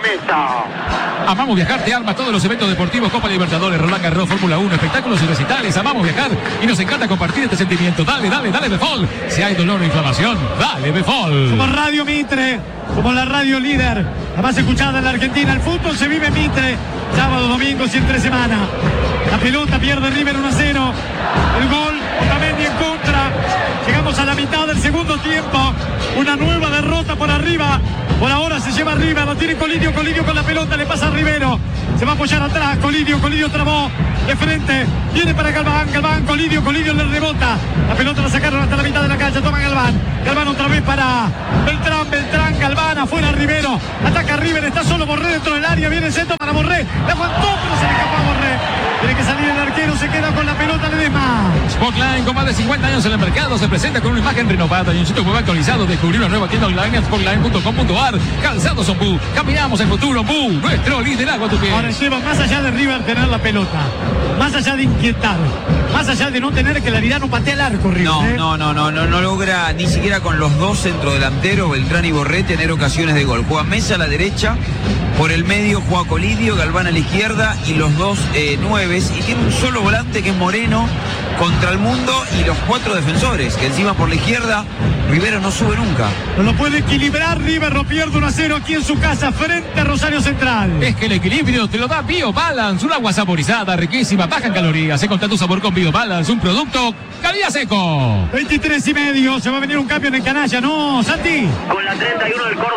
Mesa. Amamos viajar, te arma todos los eventos deportivos, Copa Libertadores, Roland Garros, Fórmula uno, espectáculos y recitales. Amamos viajar y nos encanta compartir este sentimiento. Dale, dale, dale, Befol. Si hay dolor o inflamación, dale, Befol. Somos Radio Mitre, somos la radio líder, la más escuchada en la Argentina. El fútbol se vive en Mitre, sábado, domingo y entre semana. La pelota pierde River uno a cero. El gol, Otamendi en contra. Llegamos a la mitad del segundo tiempo. Una nueva derrota por arriba. Por ahora se lleva arriba, lo tiene Colidio, Colidio con la pelota, le pasa a Rivero. Se va a apoyar atrás, Colidio, Colidio trabó de frente. Viene para Galván, Galván, Colidio, Colidio le rebota. La pelota la sacaron hasta la mitad de la cancha, toma Galván. Galván otra vez para Beltrán, Beltrán, Galván, afuera Rivero. Ataca River, está solo Borré dentro del área, viene el centro para Borré. La aguantó, pero se le escapó a Borré. Tiene que salir el arquero, se queda con la pelota, Ledesma. Spotline, con más de cincuenta años en el mercado, se presenta con una imagen renovada y un sitio web actualizado. Descubrir una nueva tienda online en spotline punto com punto ar. Calzados Ombú, caminamos el futuro, Ombú, nuestro liderazgo a tu pie. Ahora Esteban, más allá de River tener la pelota, más allá de inquietar, más allá de no tener claridad, no patea el arco River. No, ¿eh? no, no, no, no, no logra ni siquiera con los dos centrodelanteros, Beltrán y Borré, tener ocasiones de gol. Juega Mesa a la derecha, por el medio juega Colidio, Galván a la izquierda y los dos eh, nueves. Y tiene un solo volante que es Moreno contra el mundo y los cuatro defensores, que encima por la izquierda Rivero no sube nunca. No lo puede equilibrar River, lo pierde uno a cero aquí en su casa frente a Rosario Central. Es que el equilibrio te lo da BioBalance, un agua saborizada, riquísima, baja en calorías. Encontrá tu sabor con BioBalance, un producto calidad seco. veintitrés y medio, se va a venir un cambio en el canalla, ¿no, Santi? Con la treinta y uno del cordobés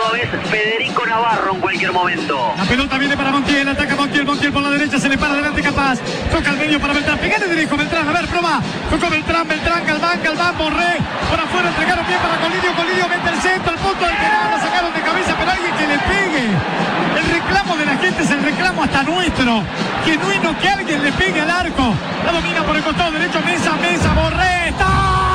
Federico Navarro en cualquier momento. La pelota viene para Montiel, ataca Montiel, Montiel por la derecha, se le para adelante capaz. Toca al medio para Beltrán, pegale derecho Beltrán, a ver, prueba. Tocó Beltrán, Beltrán, Galván, Galván, Borré. Por afuera entregaron bien para Colidio, Colidio mete el centro, el punto del penal, la sacaron de cabeza, pero alguien que le pegue. El reclamo de la gente es el reclamo hasta nuestro. Genuino que alguien le pegue al arco. La domina por el costado derecho, Mesa, Mesa, Borré. ¡Está!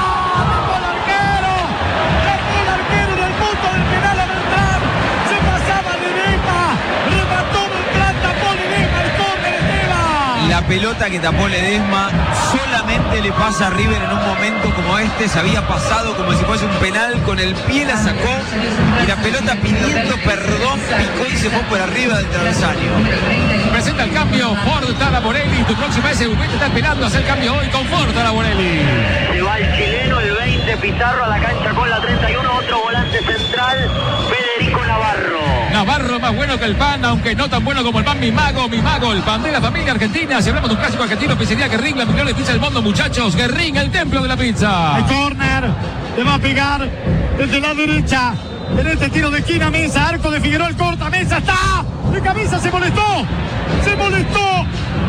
¡Tapó el arquero! ¡Tapó el arquero en el punto del penal a Beltrán! Se pasaba Ledesma. Remató Beltrán, tapó Ledesma el córner, Esteban. La pelota que tapó Ledesma solamente le pasa a River en un momento como este. Se había pasado como si fuese un penal, con el pie la sacó y la pelota pidiendo perdón picó y se fue por arriba del travesaño. Presenta el cambio Ford Taraborelli. Tu próxima S U V te está esperando a hacer cambio hoy con Ford Taraborelli. Se va el chileno, el veinte, Pizarro a la cancha con la treinta y uno. Otro volante central, Federico Navarro. Navarro más bueno que el pan, aunque no tan bueno como el pan. Mi mago, mi mago, el pan de la familia argentina. Si hablamos de un clásico argentino, pizzería Guerrín, la mejor pizza del mundo, muchachos. Guerrín, el templo de la pizza. El córner le va a pegar desde la derecha. En este tiro de esquina, Mesa, arco de Figueroa, el corta, Mesa, está. De cabeza se molestó. Se molestó.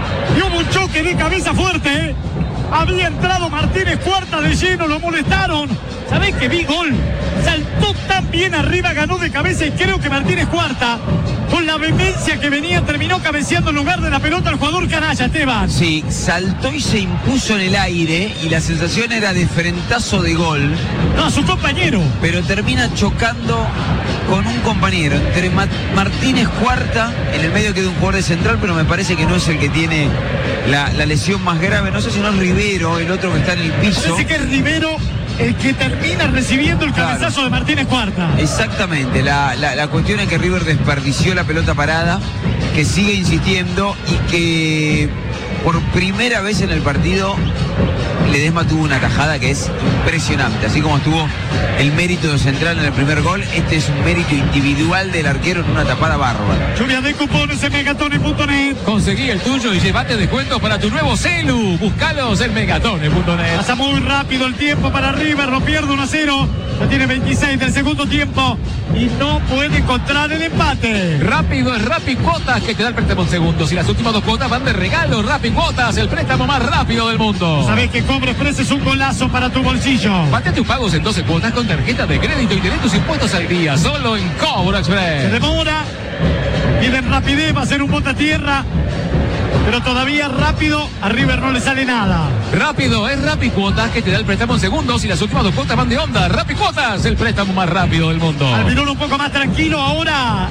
Y hubo un choque de cabeza fuerte, ¿eh? Había entrado Martínez Cuarta de lleno, lo molestaron. ¿Sabés que vi gol? Saltó tan bien arriba, ganó de cabeza y creo que Martínez Cuarta, con la vehemencia que venía, terminó cabeceando en lugar de la pelota al jugador canalla, Esteban. Sí, saltó y se impuso en el aire y la sensación era de frentazo de gol. No, a su compañero. Pero termina chocando con un compañero. Entre Ma- Martínez Cuarta, en el medio queda un jugador de central, pero me parece que no es el que tiene la, la lesión más grave. No sé si no es Rivero, el otro que está en el piso. Parece que es Rivero el que termina recibiendo el cabezazo, claro, de Martínez Cuarta. Exactamente, la, la, la cuestión es que River desperdició la pelota parada, que sigue insistiendo y que por primera vez en el partido Ledesma tuvo una tajada que es impresionante. Así como estuvo el mérito de central en el primer gol, este es un mérito individual del arquero en una tapada bárbara. Lluvia de cupones en megatone punto net. Conseguí el tuyo y llévate descuentos para tu nuevo celu. Búscalos en megatone punto net. Pasa muy rápido el tiempo para River, lo pierde uno a cero. Ya tiene veintiséis del segundo tiempo y no puede encontrar el empate. Rápido es Rappi Cuotas, que te da el préstamo en segundos y las últimas dos cuotas van de regalo. Rappi Cuotas, el préstamo más rápido del mundo. Sabés que Cobro Express es un golazo para tu bolsillo. Bate tus pagos en doce cuotas con tarjeta de crédito y tenés tus impuestos al día, solo en Cobro Express. Se demora, piden rapidez, va a ser un bota tierra, pero todavía rápido a River no le sale nada. Rápido es Rappi Cuotas, que te da el préstamo en segundos y las últimas dos cuotas van de onda. Rappi Cuotas, el préstamo más rápido del mundo. Almirón un poco más tranquilo ahora.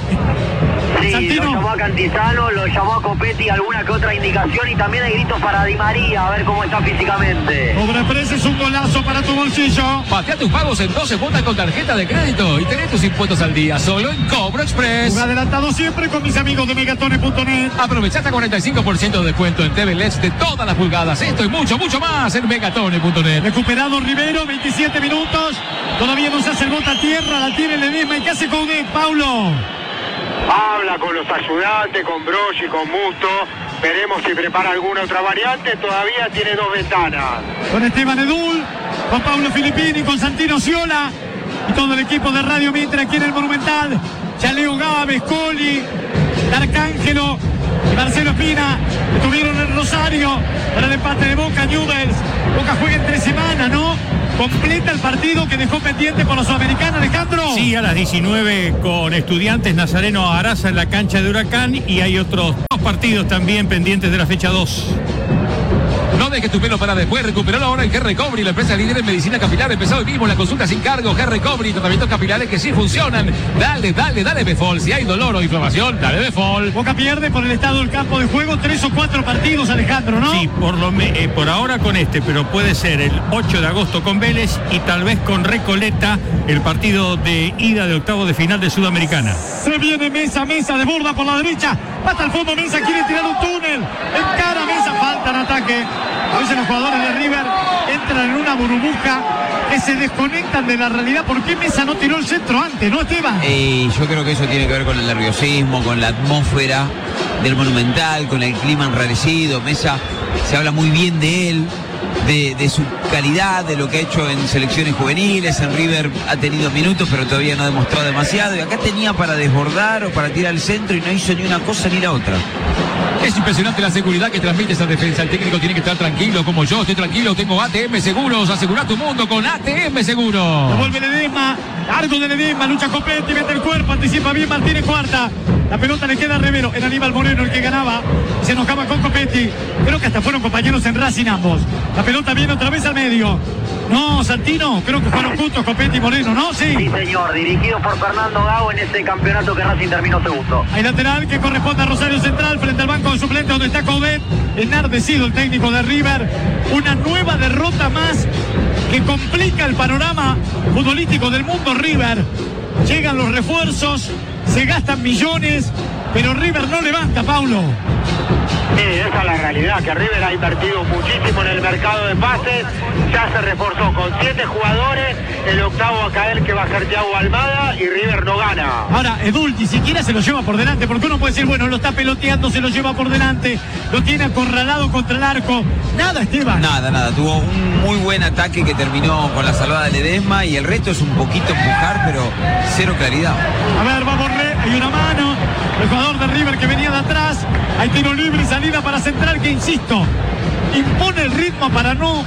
Sí, Santino. lo llamó a Cantizano, lo llamó a Copetti, alguna que otra indicación y también hay gritos para Di María, a ver cómo está físicamente. Cobro Express es un golazo para tu bolsillo. Patea tus pagos en doce cuotas con tarjeta de crédito y tenés tus impuestos al día, solo en Cobro Express. Un adelantado siempre con mis amigos de megatone punto net. Aprovecha hasta cuarenta y cinco por ciento de descuento en T V L E D de todas las pulgadas. Esto y mucho, mucho más en megatone punto net. Recuperado Rivero, veintisiete minutos. Todavía no se hace el bota a tierra, la tiene Ledesma. ¿Y qué hace con él, Paulo? Habla con los ayudantes, con Broggi, con Musto. Veremos si prepara alguna otra variante. Todavía tiene dos ventanas. Con Esteban Edul, con Pablo Filippini, con Santino Sciola y todo el equipo de Radio Mitre aquí en el Monumental. Ya Leo Gávez, Coli, D'Arcángelo y Marcelo Espina estuvieron en Rosario para el empate de Boca Newell's. Boca juega entre semana, ¿no? Completa el partido que dejó pendiente por la Sudamericana, Alejandro. Sí, a las diecinueve con Estudiantes, Nazareno Araza en la cancha de Huracán, y hay otros dos partidos también pendientes de la fecha dos. No dejes tu pelo para después, recuperalo ahora en G R Recovery, la empresa líder en medicina capilar. Empezó hoy mismo la consulta sin cargo. G R Recovery, tratamientos capilares que sí funcionan. Dale, dale, dale Befol. Si hay dolor o inflamación, dale Befol. Boca pierde por el estado del campo de juego tres o cuatro partidos, Alejandro, ¿no? Sí, por, lo me, eh, por ahora con este, pero puede ser el ocho de agosto con Vélez y tal vez con Recoleta, el partido de ida de octavo de final de Sudamericana. Se viene Mesa, Mesa de borda por la derecha. Pata al fondo, Mesa quiere tirar un túnel. Encara Mesa, falta en ataque. A veces los jugadores de River entran en una burbuja que se desconectan de la realidad. ¿Por qué Mesa no tiró el centro antes, no, Esteban? Eh, yo creo que eso tiene que ver con el nerviosismo, con la atmósfera del Monumental, con el clima enrarecido. Mesa, se habla muy bien de él, de, de su calidad, de lo que ha hecho en selecciones juveniles. En River ha tenido minutos, pero todavía no ha demostrado demasiado. Y acá tenía para desbordar o para tirar al centro y no hizo ni una cosa ni la otra. Es impresionante la seguridad que transmite esa defensa. El técnico tiene que estar tranquilo, como yo estoy tranquilo. Tengo A T M Seguros. Asegura tu mundo con A T M Seguros. Vuelve Ledesma, largo de Ledesma, lucha Copetti, mete el cuerpo, anticipa bien Martínez Cuarta. La pelota le queda a Rivero, era Aníbal Moreno el que ganaba. Se enojaba con Copetti. Creo que hasta fueron compañeros en Racing ambos. La pelota viene otra vez al medio. No, Santino, creo que fueron juntos Copetti y Moreno, ¿no? Sí. Sí, señor, dirigido por Fernando Gago en ese campeonato que Racing terminó segundo. Hay lateral que corresponde a Rosario Central frente al banco de suplentes donde está Coudet. Enardecido el técnico de River. Una nueva derrota más que complica el panorama futbolístico del mundo River. Llegan los refuerzos, se gastan millones, pero River no levanta, Paulo. Sí, esa es la realidad, que River ha invertido muchísimo en el mercado de pases, ya se reforzó con siete jugadores, el octavo a caer que va a ser Thiago Almada y River no gana. Ahora, Edul ni siquiera se lo lleva por delante, porque uno puede decir, bueno, lo está peloteando, se lo lleva por delante, lo tiene acorralado contra el arco. Nada, Esteban. Nada, nada, tuvo un muy buen ataque que terminó con la salvada de Ledesma y el resto es un poquito empujar, pero cero claridad. A ver, va Borré, hay una mano, el jugador de River que venía de atrás, hay tiro libre y salida para Central que, insisto, impone el ritmo para no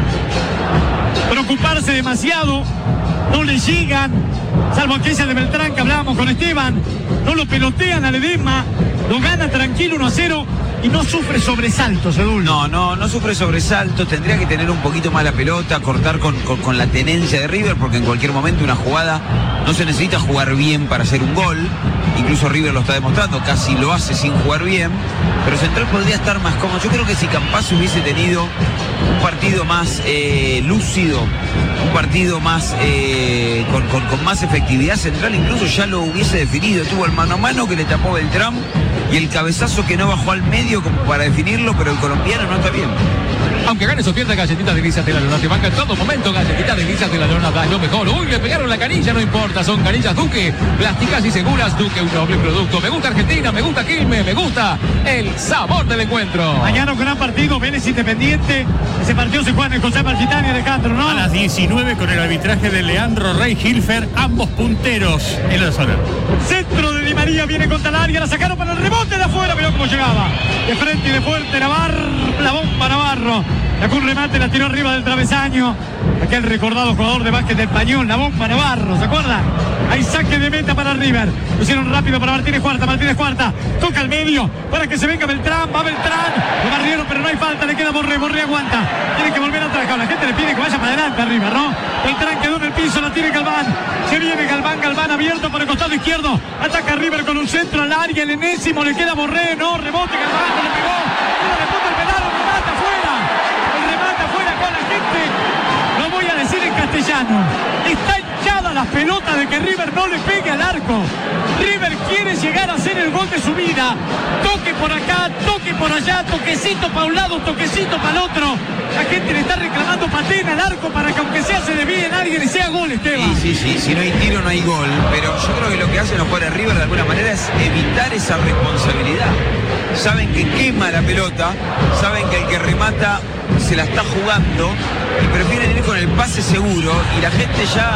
preocuparse demasiado, no le llegan, salvo aquella de Beltrán que hablábamos con Esteban, no lo pelotean a Ledesma, lo gana tranquilo uno a cero y no sufre sobresaltos, Edul. No, no, no sufre sobresaltos, tendría que tener un poquito más la pelota, cortar con, con, con la tenencia de River, porque en cualquier momento una jugada no se necesita jugar bien para hacer un gol, incluso River lo está demostrando, casi lo hace sin jugar bien, pero Central podría estar más cómodo. Yo creo que si Campazzo hubiese tenido un partido más eh, lúcido, un partido más eh, con, con, con más efectividad, Central incluso ya lo hubiese definido. Tuvo el mano a mano que le tapó Beltrán y el cabezazo que no bajó al medio como para definirlo, pero el colombiano no está bien. Aunque gane Sofieta, galletitas delicias de la lona te banca en todo momento. Galletitas delicias de la lona da lo mejor. Uy, le pegaron la canilla, no importa, son canillas Duque, plásticas y seguras. Duque, un noble producto. Me gusta Argentina, me gusta Quilmes, me gusta el sabor del encuentro. Mañana un gran partido, Vélez Independiente. Ese partido se juega en el José Martitani de Castro, ¿no? A las diecinueve con el arbitraje de Leandro Rey Hilfer, ambos punteros en la zona. Centro de Di María, viene contra el área, la sacaron para el rebote de afuera, mirá cómo llegaba. De frente y de fuerte, Navarro, la bomba Navarro. Sacó un remate, la tiró arriba del travesaño. Aquel recordado jugador de básquet del Español, la bomba Navarro, ¿se acuerdan? Hay saque de meta para River. Lo hicieron rápido para Martínez Cuarta, Martínez Cuarta. Toca al medio para que se venga Beltrán, va Beltrán. Lo barrieron, pero no hay falta, le queda Borré, Borré aguanta. Tiene que volver atrás, la gente le pide que vaya para adelante a River, ¿no? Beltrán quedó en el piso, la tiene Galván. Se viene Galván, Galván abierto por el costado izquierdo. Ataca River con un centro al área, el enésimo, le queda Borré, no, rebote, Galván, no le pegó. Tira de punta el penal, el remata afuera. El remata afuera con la gente. Lo voy a decir en castellano. Está hinchada la pelota de que River no le pegue al arco. River quiere llegar a hacer el gol de su vida. Toque por acá, toque por allá, toquecito para un lado, toquecito para el otro. La gente le está reclamando patina al arco para que aunque sea se desvíe en alguien y sea gol, Esteban. Sí, sí, sí, si no hay tiro no hay gol, pero yo creo que lo que hacen los jugadores de River de alguna manera es evitar esa responsabilidad. Saben que quema la pelota, saben que el que remata se la está jugando y prefieren ir con el pase seguro y la gente ya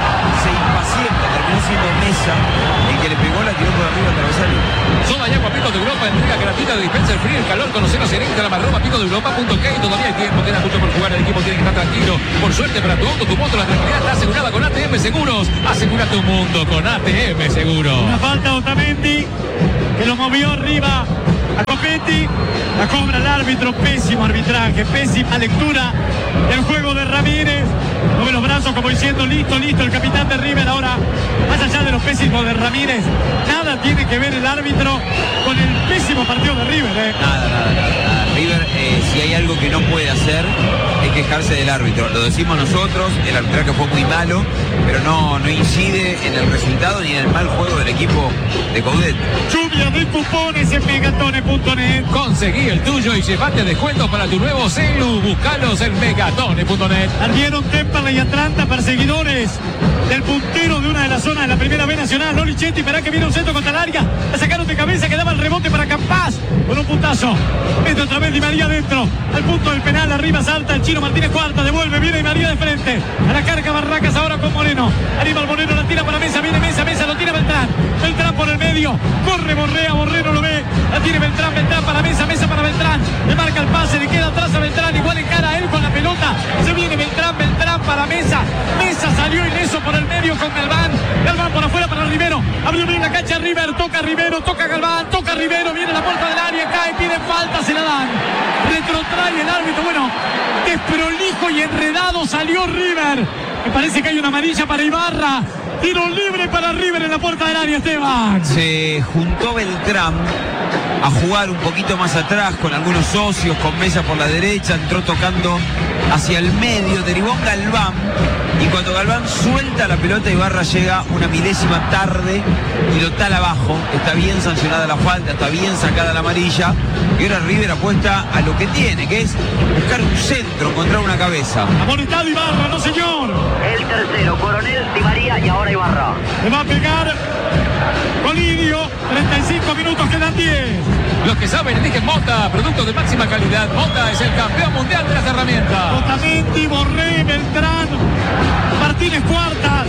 se impacienta, terminó siendo Mesa el que le pegó, la tiró por arriba al travesaño. Soda y agua Pico de Europa, entrega gratuita de dispensa el frío, el calor, conocernos en Instagram, arroba pico de europa punto k. Todavía hay tiempo, queda mucho por jugar, el equipo tiene que estar tranquilo. Por suerte para tu auto, tu moto, la tranquilidad está asegurada con A T M Seguros. Asegura tu mundo con A T M Seguros. Una falta Otamendi que lo movió arriba a Copetti, la cobra el árbitro, pésimo arbitraje, pésima lectura del juego de Ramírez, mueve los brazos como diciendo listo, listo, el capitán de River. Ahora, más allá de los pésimos de Ramírez, nada tiene que ver el árbitro con el pésimo partido de River, ¿eh? Nada, nada, nada, nada. River, eh, si hay algo que no puede hacer es quejarse del árbitro, lo decimos nosotros, el arbitraje fue muy malo, pero no, no incide en el resultado ni en el mal juego del equipo de Coudet. Lluvia de cupones en megatone punto net. Conseguí el tuyo y llevate descuentos para tu nuevo celu. Buscalos en megatone punto net. Ardieron Temperley y Atlanta, perseguidores del puntero de una de las zonas de la primera B nacional, Loli Chetti. Verá que viene un centro contra el área, la sacaron de cabeza, que daba el rebote para Campás, con un puntazo, mete otra vez Di María adentro, al punto del penal, arriba salta el Chino Martínez Cuarta, devuelve, viene Di María de frente, a la carga Barracas ahora con Moreno, Aníbal Moreno la tira para Mesa, viene Mesa, Mesa lo tira Beltrán, Beltrán por el medio, corre Borrea, Borrero lo ve, la tiene Beltrán, Beltrán para Mesa, Mesa para Beltrán, le marca el pase, le queda atrás a Beltrán, igual encara a él con la pelota, se viene Beltrán, Beltrán para Mesa, Mesa salió ileso por el medio con Galván, Galván por afuera para Rivero, abrió bien la cancha River, toca Rivero, toca Galván, toca Rivero, viene la puerta del área, cae, piden falta, se la dan, retrotrae el árbitro, bueno, desprolijo y enredado salió River, me parece que hay una amarilla para Ibarra, tiro libre para River en la puerta del área, Esteban. Se juntó Beltrán a jugar un poquito más atrás con algunos socios, con Mesa por la derecha, entró tocando hacia el medio, derivó Galván, y cuando Galván suelta la pelota, Ibarra llega una milésima tarde y lo tala abajo. Está bien sancionada la falta, está bien sacada la amarilla, y ahora River apuesta a lo que tiene, que es buscar un centro, encontrar una cabeza. Amonestado Ibarra, no señor. El tercero, Coronel, Di María y ahora Ibarra. Le va a pegar Colidio, treinta y cinco minutos, quedan diez. Los que saben eligen Mota, productos de máxima calidad. Mota es el campeón mundial de las herramientas. Otamendi, Borré, Beltrán, Martínez Cuarta,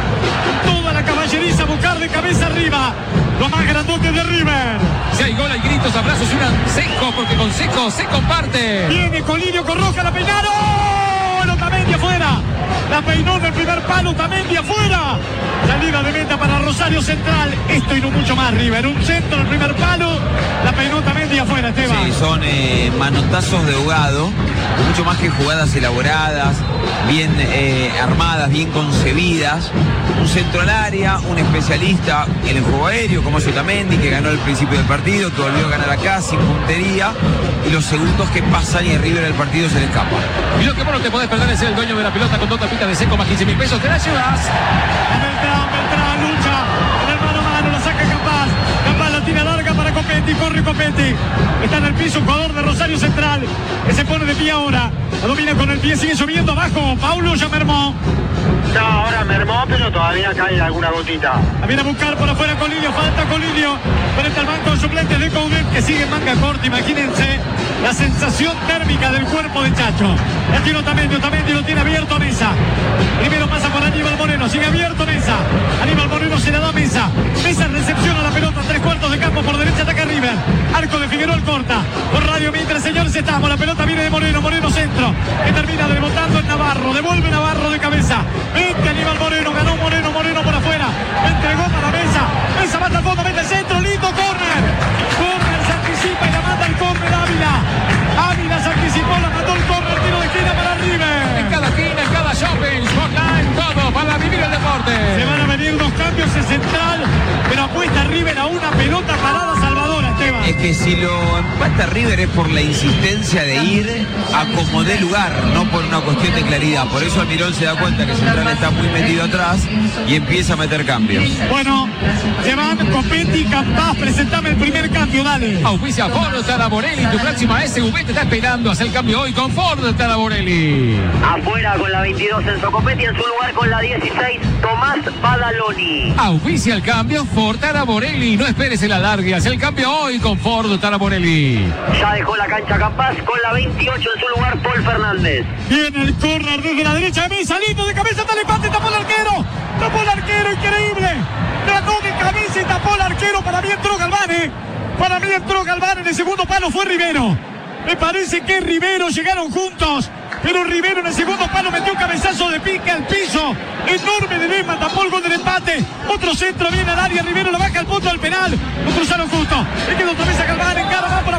toda la caballeriza, buscar de cabeza arriba, los más grandotes de River. Si hay gol, hay gritos, abrazos y un seco, porque con seco se comparte. Viene Colidio con Roja, la peinaron. Otamendi afuera, la peinó del primer palo, Otamendi afuera. Salida de meta para Rosario Central. Esto y no mucho más, River. Un centro del primer palo, la peinó Otamendi afuera, Esteban. Sí, son eh, manotazos de ahogado, mucho más que jugadas elaboradas, bien eh, armadas, bien concebidas. Un centro al área, un especialista en el juego aéreo, como es Otamendi, que ganó el principio del partido, que volvió a ganar acá sin puntería, y los segundos que pasan y a River el partido se le escapa. Y lo que vos no te podés perder es ser el dueño de la pelota con dos tapitas de seco más quince mil pesos. Te la llevas. Beltrán, Beltrán, lucha en el mano a mano, la saca Campás. Campás la tira larga para Copetti, corre Copetti. Está en el piso, jugador de Rosario Central, que se pone de pie ahora. La domina con el pie, sigue subiendo abajo. Paulo ya mermó. No, ahora mermó, pero todavía cae alguna gotita. La viene a buscar por afuera Colidio, falta Colidio. Frente al banco de suplentes de Coudet, que sigue en manga corta. Imagínense la sensación térmica del cuerpo de Chacho. La tiene Otamendi, Otamendi lo tiene abierto a Mesa. Primero pasa por Aníbal Moreno, sigue abierto Mesa. Aníbal Moreno se la da a Mesa. Mesa recepciona la pelota, tres cuartos de campo por derecha, ataca River. Arco de Figueroa corta. Por radio mientras, señores, estamos. La pelota viene de Moreno, Moreno centro. Que termina rebotando en Navarro. Devuelve Navarro de cabeza. Vente Aníbal Moreno, ganó Moreno, Moreno por afuera. Entregó para Mesa. Mesa mata al fondo, mete el centro, lindo córner. Córner se anticipa y la manda el córner Ávila. Ávila se anticipó, la mandó el córner, tiro de esquina para River. En cada esquina, en cada shopping, Hotline, todo para vivir el deporte. Se van a venir dos cambios en central, pero apuesta River a una pelota parada salvadora, Esteban. Es que si lo empata River es por la insistencia de ir a como dé lugar, no por una cuestión de claridad. Por eso Almirón se da cuenta que Central está muy metido atrás y empieza a meter cambios. Bueno, se van Copetti, Campás, presentame el primer cambio, dale. Auspicia Ford Taraborelli, tu próxima S U V te está esperando. Haz el cambio hoy con Ford Taraborelli. Afuera con la veintidós Enzo Copetti, en su lugar con la dieciséis Tomás Badaloni. Auspicia el cambio Ford Taraborelli. No esperes el alargue, haz el cambio hoy con Ford Taraborelli. Ya dejó la cancha Campás con la veintiocho, en su lugar Paul Fernández. Viene el córner desde la derecha de Mesa, lindo de cabeza, está el empate, tapó el arquero. Tapó el arquero, increíble. Trató de cabeza y tapó el arquero. Para mí entró Galván, ¿eh? Para mí entró Galván. En el segundo palo fue Rivero. Me parece que Rivero llegaron juntos, pero Rivero en el segundo palo metió un cabezazo de pique al piso enorme de Lema, tapó el gol del empate. Otro centro viene al área, Rivero la baja al punto del penal, lo cruzaron justo, le quedó otra vez a Galván, en cara, va por